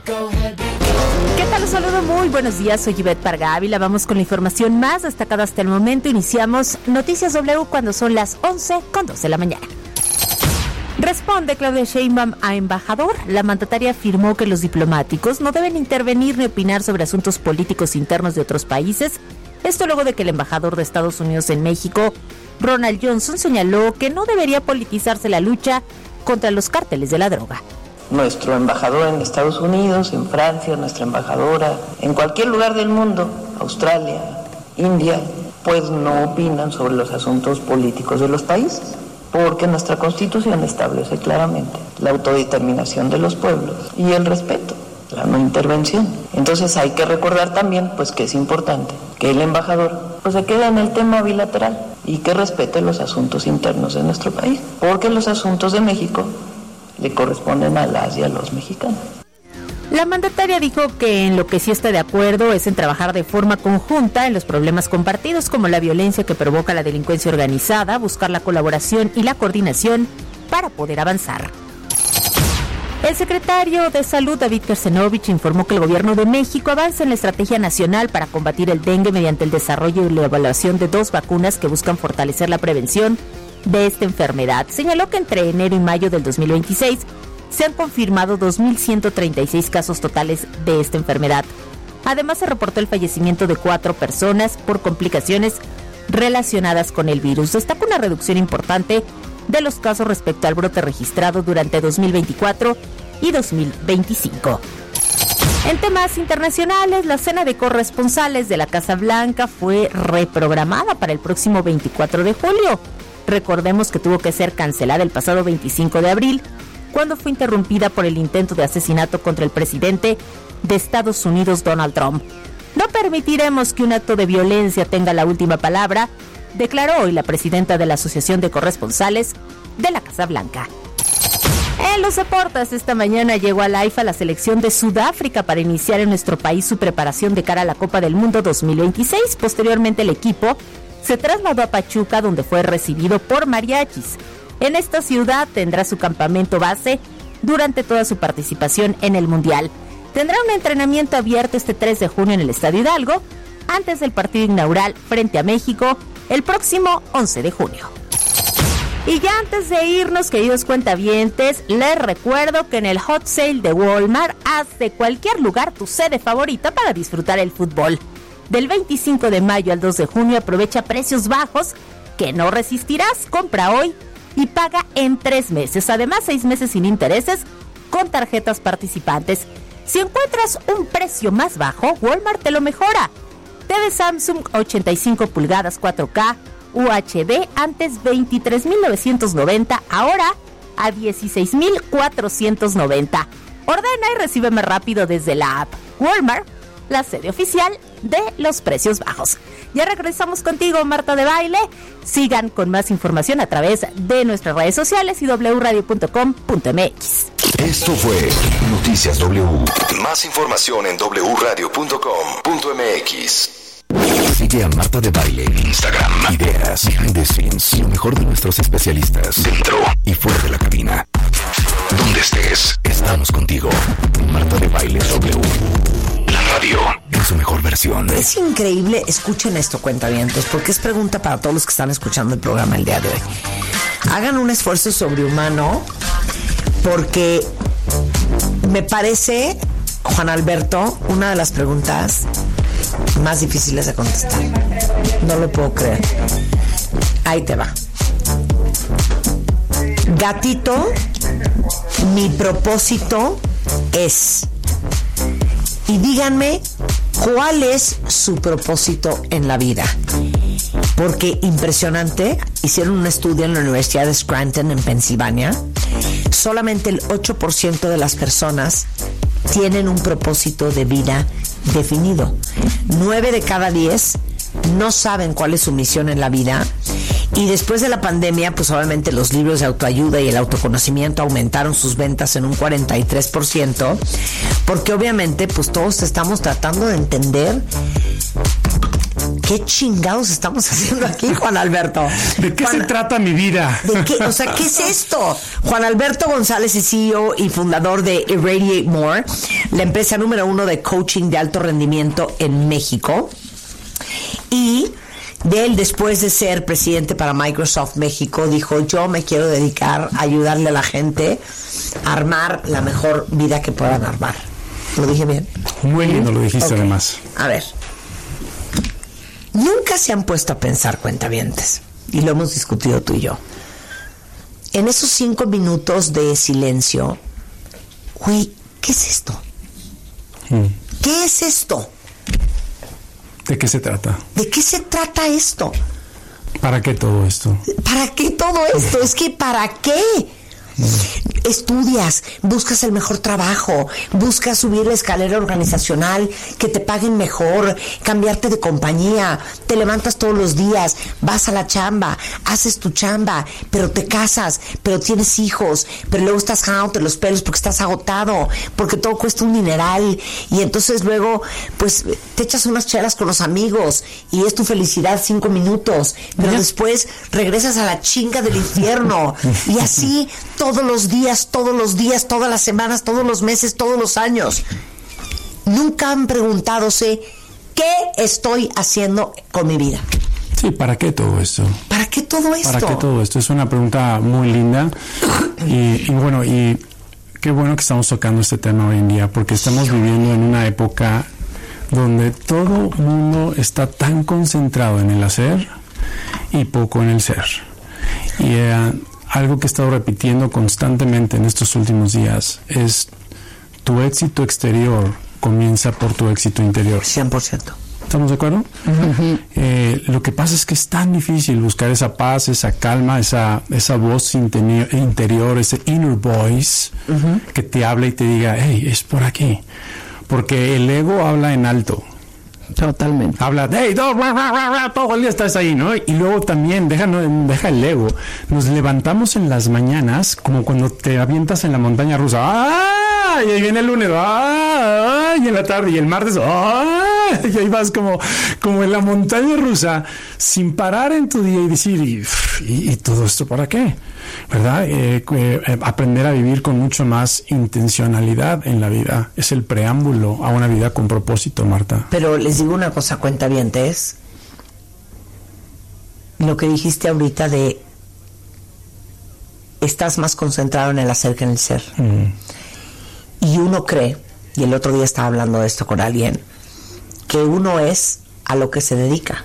¿Qué tal? Los saludo, muy buenos días, soy Ivette Parga Ávila. Vamos con la información más destacada hasta el momento. Iniciamos Noticias W cuando son las 11:02 de la mañana. Responde Claudia Sheinbaum a embajador. La mandataria afirmó que los diplomáticos no deben intervenir ni opinar sobre asuntos políticos internos de otros países. Esto luego de que el embajador de Estados Unidos en México, Ronald Johnson, señaló que no debería politizarse la lucha contra los cárteles de la droga. Nuestro embajador en Estados Unidos, en Francia, nuestra embajadora, en cualquier lugar del mundo, Australia, India, pues no opinan sobre los asuntos políticos de los países, porque nuestra Constitución establece claramente la autodeterminación de los pueblos y el respeto, la no intervención. Entonces hay que recordar también pues que es importante que el embajador pues se quede en el tema bilateral y que respete los asuntos internos de nuestro país, porque los asuntos de México le corresponden a las y a los mexicanos. La mandataria dijo que en lo que sí está de acuerdo es en trabajar de forma conjunta en los problemas compartidos como la violencia que provoca la delincuencia organizada, buscar la colaboración y la coordinación para poder avanzar. El secretario de Salud, David Kersenovich, informó que el gobierno de México avanza en la estrategia nacional para combatir el dengue mediante el desarrollo y la evaluación de 2 vacunas que buscan fortalecer la prevención de esta enfermedad. Señaló que entre enero y mayo del 2026 se han confirmado 2.136 casos totales de esta enfermedad. Además, se reportó el fallecimiento de 4 personas por complicaciones relacionadas con el virus. Destaca una reducción importante de los casos respecto al brote registrado durante 2024 y 2025. En temas internacionales, la cena de corresponsales de la Casa Blanca fue reprogramada para el próximo 24 de julio. Recordemos que tuvo que ser cancelada el pasado 25 de abril, cuando fue interrumpida por el intento de asesinato contra el presidente de Estados Unidos, Donald Trump. No permitiremos que un acto de violencia tenga la última palabra, declaró hoy la presidenta de la Asociación de Corresponsales de la Casa Blanca. En los deportes, esta mañana llegó al AIFA la selección de Sudáfrica para iniciar en nuestro país su preparación de cara a la Copa del Mundo 2026. Posteriormente, el equipo se trasladó a Pachuca, donde fue recibido por mariachis. En esta ciudad tendrá su campamento base durante toda su participación en el Mundial. Tendrá un entrenamiento abierto este 3 de junio en el Estadio Hidalgo, antes del partido inaugural frente a México el próximo 11 de junio. Y ya antes de irnos, queridos cuentavientes, les recuerdo que en el Hot Sale de Walmart, haz de cualquier lugar tu sede favorita para disfrutar el fútbol. Del 25 de mayo al 2 de junio aprovecha precios bajos que no resistirás. Compra hoy y paga en 3 meses. Además, 6 meses sin intereses con tarjetas participantes. Si encuentras un precio más bajo, Walmart te lo mejora. TV Samsung 85 pulgadas 4K UHD antes 23,990, ahora a 16,490. Ordena y recibe más rápido desde la app. Walmart, la sede oficial de los precios bajos. Ya regresamos contigo, Marta de Baile. Sigan con más información a través de nuestras redes sociales y wradio.com.mx. Esto fue Noticias W. Más información en wradio.com.mx. Sigue a Marta de Baile en Instagram. Ideas, behind the scenes, lo mejor de nuestros especialistas, dentro y fuera de la cabina. Donde estés, estamos contigo. Marta de Baile W. La radio en su mejor versión. Es increíble, escuchen esto, cuentavientes, porque es pregunta para todos los que están escuchando el programa el día de hoy. Hagan un esfuerzo sobrehumano, porque me parece, Juan Alberto, una de las preguntas más difíciles de contestar. No lo puedo creer. Ahí te va. Gatito, mi propósito es... Y díganme, ¿cuál es su propósito en la vida? Porque impresionante, hicieron un estudio en la Universidad de Scranton, en Pensilvania. Solamente el 8% de las personas tienen un propósito de vida definido. 9 de cada 10 no saben cuál es su misión en la vida. Y después de la pandemia, pues obviamente los libros de autoayuda y el autoconocimiento aumentaron sus ventas en un 43%, porque obviamente pues todos estamos tratando de entender ¿qué chingados estamos haciendo aquí, Juan Alberto? ¿De qué se trata mi vida? ¿De qué? O sea, ¿qué es esto? Juan Alberto González es CEO y fundador de Irradiate More, la empresa número 1 de coaching de alto rendimiento en México. Y de él, después de ser presidente para Microsoft México, dijo: yo me quiero dedicar a ayudarle a la gente a armar la mejor vida que puedan armar. ¿Lo dije bien? Muy lindo lo dijiste, además. A ver, nunca se han puesto a pensar, cuentavientes, y lo hemos discutido tú y yo, en esos 5 minutos de silencio, güey, ¿qué es esto? ¿Qué es esto? ¿De qué se trata? ¿De qué se trata esto? ¿Para qué todo esto? ¿Para qué todo esto? Es que ¿para qué? Estudias, buscas el mejor trabajo, buscas subir la escalera organizacional, que te paguen mejor, cambiarte de compañía, te levantas todos los días, vas a la chamba, haces tu chamba, pero te casas, pero tienes hijos, pero luego estás jalándote los pelos porque estás agotado, porque todo cuesta un dineral, y entonces luego pues te echas unas chelas con los amigos y es tu felicidad 5 minutos, pero después regresas a la chinga del infierno, y así todos los días, todas las semanas, todos los meses, todos los años. Nunca han preguntadose ¿qué estoy haciendo con mi vida? Sí, ¿para qué todo esto? ¿Para qué todo esto? ¿Para qué todo esto? Es una pregunta muy linda y bueno, y qué bueno que estamos tocando este tema hoy en día, porque estamos viviendo en una época donde todo el mundo está tan concentrado en el hacer y poco en el ser. Y algo que he estado repitiendo constantemente en estos últimos días es: tu éxito exterior comienza por tu éxito interior. 100%. ¿Estamos de acuerdo? Lo que pasa es que es tan difícil buscar esa paz, esa calma, esa voz interior, ese inner voice que te habla y te diga: hey, es por aquí. Porque el ego habla en alto. Totalmente. Habla, hey, todo el día estás ahí, ¿no? Y luego también, deja el ego. Nos levantamos en las mañanas como cuando te avientas en la montaña rusa. ¡Ah! Y ahí viene el lunes. ¡Ah! Y en la tarde. Y el martes. ¡Ah! Y ahí vas como en la montaña rusa, sin parar en tu día y decir, ¿y todo esto para qué? ¿Verdad? Aprender a vivir con mucho más intencionalidad en la vida es el preámbulo a una vida con propósito, Marta. Pero les digo una cosa, cuentavientes, lo que dijiste ahorita de estás más concentrado en el hacer que en el ser. Y uno cree, y el otro día estaba hablando de esto con alguien, que uno es a lo que se dedica.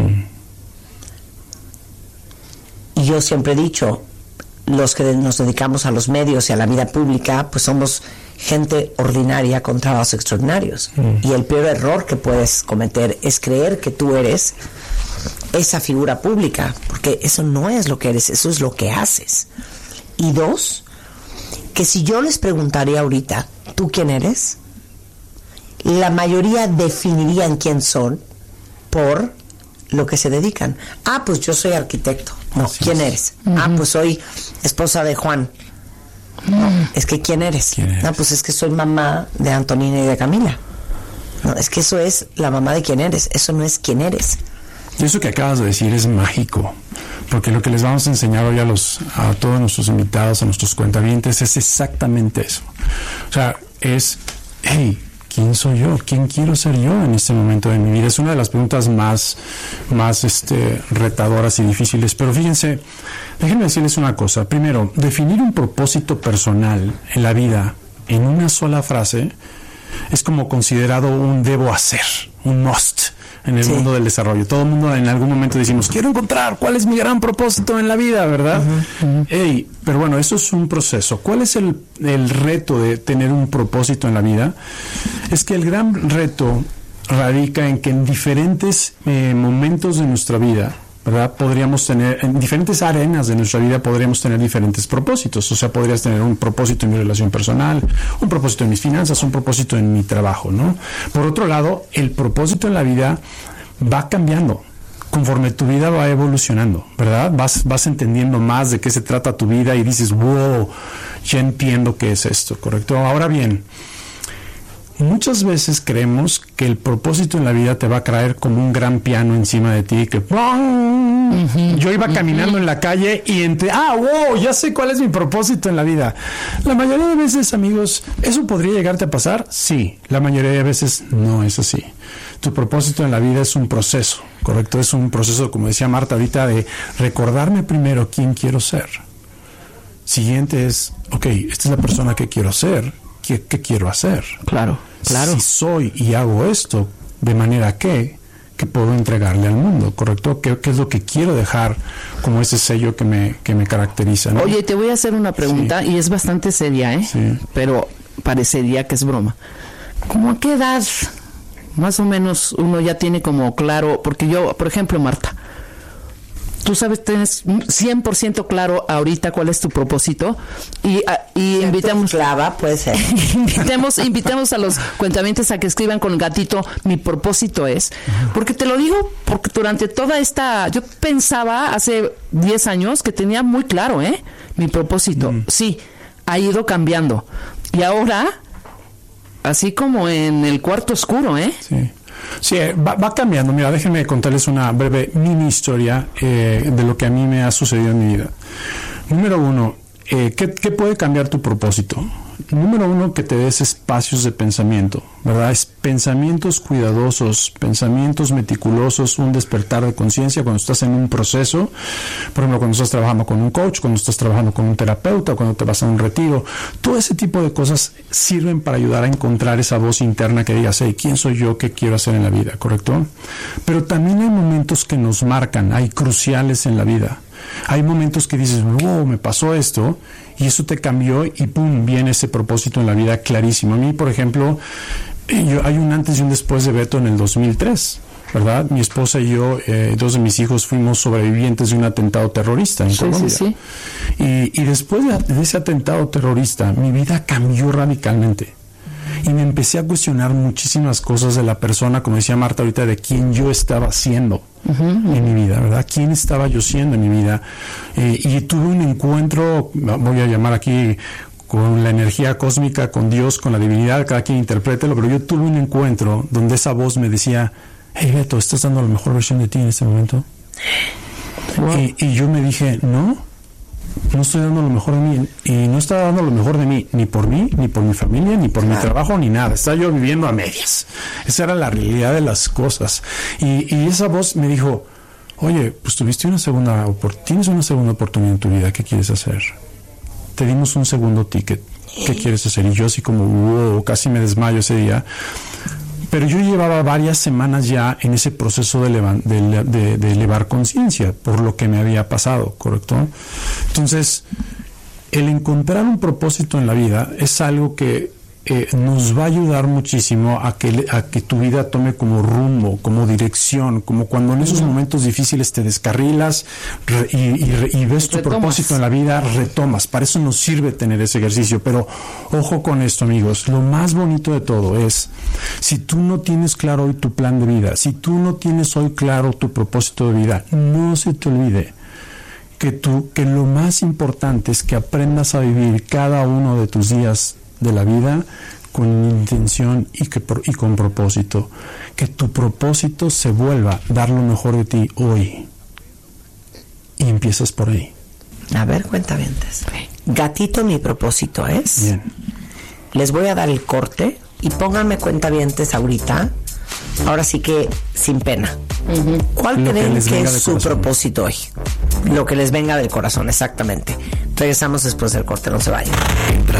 Y yo siempre he dicho, los que nos dedicamos a los medios y a la vida pública, pues somos gente ordinaria con trabajos extraordinarios. Y el peor error que puedes cometer es creer que tú eres esa figura pública, porque eso no es lo que eres, eso es lo que haces. Y 2, que si yo les preguntaría ahorita, ¿tú quién eres? La mayoría definirían quién son por lo que se dedican. Ah, pues yo soy arquitecto. No, ¿quién eres? Ah, pues soy esposa de Juan. No, es que ¿quién eres? Ah, pues es que soy mamá de Antonina y de Camila. No, es que eso es la mamá de quién eres, eso no es quién eres. Eso que acabas de decir es mágico, porque lo que les vamos a enseñar hoy a todos nuestros invitados, a nuestros cuentavientes, es exactamente eso. O sea, es, hey, ¿quién soy yo? ¿Quién quiero ser yo en este momento de mi vida? Es una de las preguntas más retadoras y difíciles. Pero fíjense, déjenme decirles una cosa. Primero, definir un propósito personal en la vida en una sola frase es como considerado un debo hacer, un must en el mundo del desarrollo. Todo el mundo en algún momento decimos, quiero encontrar cuál es mi gran propósito en la vida, ¿verdad? Pero bueno, eso es un proceso. ¿Cuál es el reto de tener un propósito en la vida? Es que el gran reto radica en que en diferentes momentos de nuestra vida, ¿verdad? Podríamos tener, en diferentes arenas de nuestra vida podríamos tener diferentes propósitos. O sea, podrías tener un propósito en mi relación personal, un propósito en mis finanzas, un propósito en mi trabajo, ¿no? Por otro lado, el propósito en la vida va cambiando conforme tu vida va evolucionando, ¿verdad? Vas entendiendo más de qué se trata tu vida y dices, wow, ya entiendo qué es esto, ¿correcto? Ahora bien, muchas veces creemos que el propósito en la vida te va a caer como un gran piano encima de ti, que yo iba caminando en la calle y wow, ya sé cuál es mi propósito en la vida. La mayoría de veces, amigos, ¿eso podría llegarte a pasar? Sí, la mayoría de veces no es así. Tu propósito en la vida es un proceso, ¿correcto? Es un proceso, como decía Marta ahorita, de recordarme primero quién quiero ser. Siguiente es, esta es la persona que quiero ser, ¿qué quiero hacer? Claro. Si soy y hago esto, de manera que puedo entregarle al mundo, ¿correcto? ¿Qué es lo que quiero dejar como ese sello que me caracteriza, ¿no? Oye, te voy a hacer una pregunta, y es bastante seria, Sí. Pero parecería que es broma. ¿Cómo a qué edad más o menos uno ya tiene como claro? Porque yo, por ejemplo, Marta, tú sabes, tienes 100% claro ahorita cuál es tu propósito, y invitamos puede ser. invitamos a los cuentavientes a que escriban con el gatito mi propósito es, porque te lo digo, porque durante toda yo pensaba hace 10 años que tenía muy claro, mi propósito. Sí, ha ido cambiando, y ahora así como en el cuarto oscuro, Sí, va cambiando. Mira, déjenme contarles una breve mini historia de lo que a mí me ha sucedido en mi vida. Número 1, ¿qué puede cambiar tu propósito? Número 1, que te des espacios de pensamiento, ¿verdad? Es pensamientos cuidadosos, pensamientos meticulosos, un despertar de conciencia cuando estás en un proceso. Por ejemplo, cuando estás trabajando con un coach, cuando estás trabajando con un terapeuta, cuando te vas a un retiro. Todo ese tipo de cosas sirven para ayudar a encontrar esa voz interna que digas, ¿quién soy yo? ¿Qué quiero hacer en la vida? ¿Correcto? Pero también hay momentos que nos marcan, hay cruciales en la vida. Hay momentos que dices, wow, me pasó esto, y eso te cambió, y pum, viene ese propósito en la vida clarísimo. A mí, por ejemplo, hay un antes y un después de Beto en el 2003, ¿verdad? Mi esposa y yo, 2 de mis hijos, fuimos sobrevivientes de un atentado terrorista en Colombia. Sí. Y después de ese atentado terrorista, mi vida cambió radicalmente. Y me empecé a cuestionar muchísimas cosas de la persona, como decía Marta ahorita, de quién yo estaba siendo en mi vida, ¿verdad? ¿Quién estaba yo siendo en mi vida? Y tuve un encuentro, voy a llamar aquí, con la energía cósmica, con Dios, con la divinidad, cada quien interprételo, pero yo tuve un encuentro donde esa voz me decía, hey Beto, ¿estás dando la mejor versión de ti en este momento? Wow. Y yo me dije, no estoy dando lo mejor de mí, y no estaba dando lo mejor de mí, ni por mi familia, ni por mi trabajo, ni nada. Estaba yo viviendo a medias. Esa era la realidad de las cosas. Y esa voz me dijo, oye, pues tienes una segunda oportunidad en tu vida, ¿qué quieres hacer? Te dimos un segundo ticket, ¿qué quieres hacer? Y yo así como, wow, casi me desmayo ese día. Pero yo llevaba varias semanas ya en ese proceso de elevar conciencia por lo que me había pasado, ¿correcto? Entonces, el encontrar un propósito en la vida es algo que nos va a ayudar muchísimo a que tu vida tome como rumbo, como dirección, como cuando en esos momentos difíciles te descarrilas y ves tu propósito en la vida, retomas. Para eso nos sirve tener ese ejercicio. Pero ojo con esto, amigos, lo más bonito de todo es, si tú no tienes claro hoy tu plan de vida, si tú no tienes hoy claro tu propósito de vida, no se te olvide que lo más importante es que aprendas a vivir cada uno de tus días de la vida con intención y con propósito. Que tu propósito se vuelva dar lo mejor de ti hoy. Y empiezas por ahí. A ver, cuentavientes. Gatito, mi propósito es... Bien. Les voy a dar el corte y pónganme cuentavientes ahorita. Ahora sí que sin pena. ¿Cuál creen que es su propósito hoy? Lo que les venga del corazón, exactamente. Regresamos después del corte, no se vayan. Entra